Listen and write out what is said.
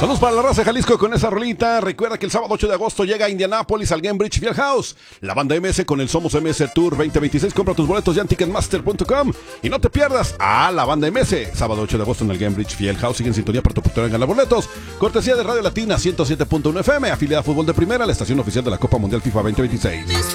Saludos para la raza de Jalisco con esa rolita. Recuerda que el sábado 8 de agosto llega a Indianápolis al Gainbridge Fieldhouse. La banda MS con el Somos MS Tour 2026. Compra tus boletos ya en Ticketmaster.com. Y no te pierdas a la banda MS. Sábado 8 de agosto en el Gainbridge Fieldhouse. Sigue en sintonía para tu oportunidad de ganar boletos. Cortesía de Radio Latina 107.1 FM. Afiliada a Fútbol de Primera, la estación oficial de la Copa Mundial FIFA 2026.